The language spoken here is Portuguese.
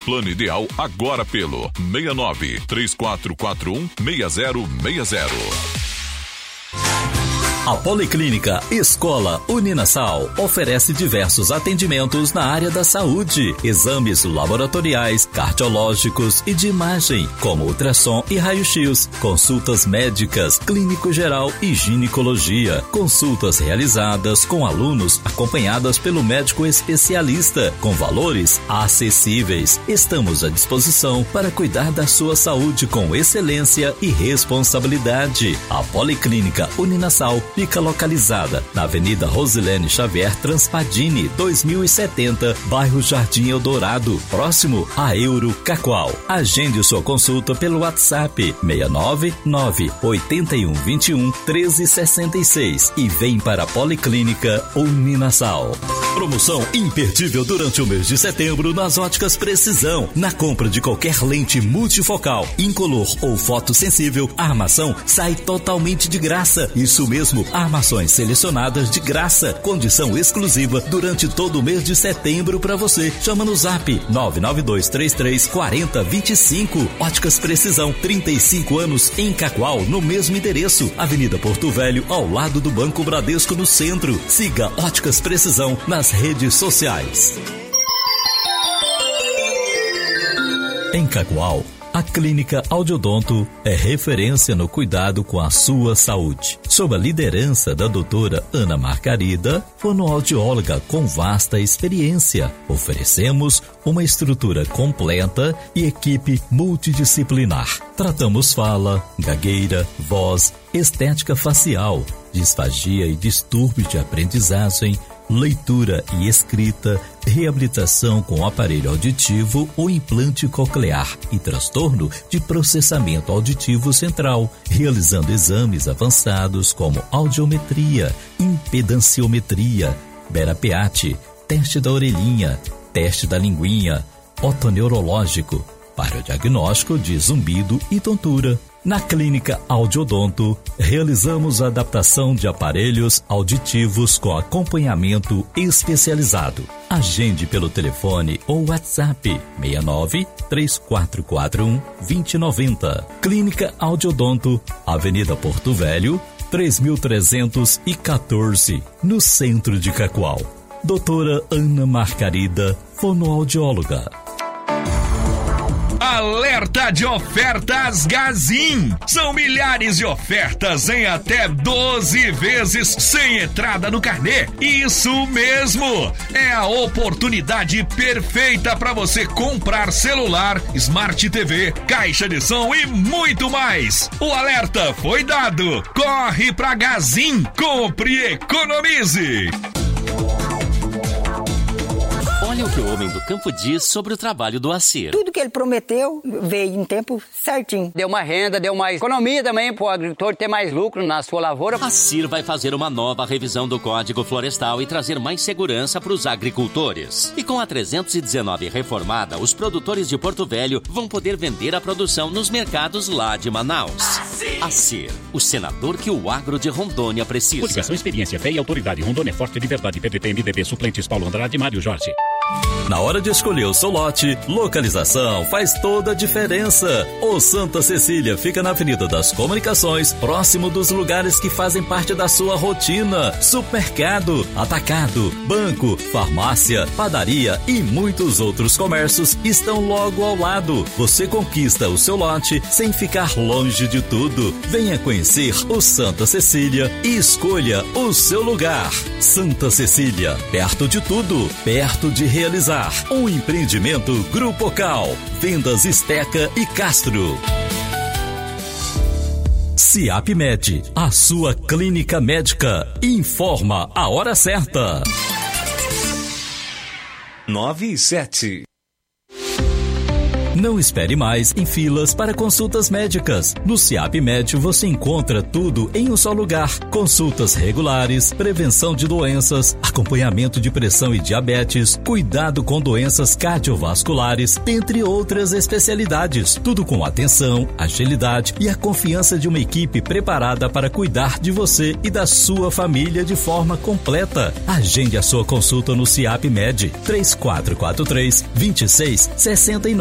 plano ideal agora pelo 69-3441-6060. A Policlínica Escola Uninasal oferece diversos atendimentos na área da saúde, exames laboratoriais, cardiológicos e de imagem, como ultrassom e raio-x, consultas médicas, clínico geral e ginecologia, consultas realizadas com alunos acompanhadas pelo médico especialista, com valores acessíveis. Estamos à disposição para cuidar da sua saúde com excelência e responsabilidade. A Policlínica Uninasal fica localizada na Avenida Rosilene Xavier Transpadini, 2070, bairro Jardim Eldorado, próximo a Euro Cacoal. Agende sua consulta pelo WhatsApp 699-8121-1366 e vem para a Policlínica Uninasal. Promoção imperdível durante o mês de setembro nas Óticas Precisão. Na compra de qualquer lente multifocal, incolor ou fotossensível, a armação sai totalmente de graça. Isso mesmo, armações selecionadas de graça. Condição exclusiva durante todo o mês de setembro para você. Chama no Zap 992334025. Óticas Precisão, 35 anos em Cacoal, no mesmo endereço. Avenida Porto Velho, ao lado do Banco Bradesco, no centro. Siga Óticas Precisão nas redes sociais. Em Cacoal, a Clínica Audiodonto é referência no cuidado com a sua saúde. Sob a liderança da doutora Ana Margarida, fonoaudióloga com vasta experiência, oferecemos uma estrutura completa e equipe multidisciplinar. Tratamos fala, gagueira, voz, estética facial, disfagia e distúrbios de aprendizagem, leitura e escrita, reabilitação com aparelho auditivo ou implante coclear e transtorno de processamento auditivo central, realizando exames avançados como audiometria, impedanciometria, berapeate, teste da orelhinha, teste da linguinha, otoneurológico, para o diagnóstico de zumbido e tontura. Na Clínica Audiodonto, realizamos a adaptação de aparelhos auditivos com acompanhamento especializado. Agende pelo telefone ou WhatsApp 69-3441-2090. Clínica Audiodonto, Avenida Porto Velho, 3314, no centro de Cacoal. Doutora Ana Margarida, fonoaudióloga. Alerta de ofertas Gazin. São milhares de ofertas em até 12 vezes sem entrada no carnê. Isso mesmo! É a oportunidade perfeita para você comprar celular, Smart TV, caixa de som e muito mais. O alerta foi dado. Corre pra Gazin. Compre e economize. Olha o que o homem do campo diz sobre o trabalho do Acir. Tudo que ele prometeu veio em tempo certinho. Deu uma renda, deu mais economia também para o agricultor ter mais lucro na sua lavoura. A Acir vai fazer uma nova revisão do Código Florestal e trazer mais segurança para os agricultores. E com a 319 reformada, os produtores de Porto Velho vão poder vender a produção nos mercados lá de Manaus. Acir, o senador que o agro de Rondônia precisa. Coligação Experiência Fé e Autoridade. Rondônia Forte de Verdade. PDT, MDB, suplentes Paulo Andrade e Mário Jorge. Na hora de escolher o seu lote, localização faz toda a diferença. O Santa Cecília fica na Avenida das Comunicações, próximo dos lugares que fazem parte da sua rotina. Supermercado, atacado, banco, farmácia, padaria e muitos outros comércios estão logo ao lado. Você conquista o seu lote sem ficar longe de tudo. Venha conhecer o Santa Cecília e escolha o seu lugar. Santa Cecília, perto de tudo, perto de realizar. Um empreendimento Grupo Cal, Vendas Esteca e Castro. Ciapmed, a sua clínica médica, informa a hora certa. 9:07. Não espere mais em filas para consultas médicas. No Ciapmed você encontra tudo em um só lugar. Consultas regulares, prevenção de doenças, acompanhamento de pressão e diabetes, cuidado com doenças cardiovasculares, dentre outras especialidades. Tudo com atenção, agilidade e a confiança de uma equipe preparada para cuidar de você e da sua família de forma completa. Agende a sua consulta no Ciapmed 3443-2669.